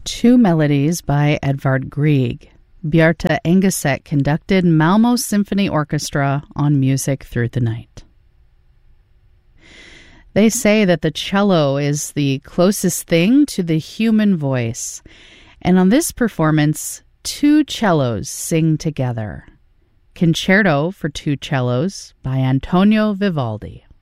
Two melodies by Edvard Grieg. Bjarte Engeset conducted Malmo Symphony Orchestra on Music Through the Night. They say that the cello is the closest thing to the human voice, and on this performance, two cellos sing together. Concerto for Two Cellos by Antonio Vivaldi.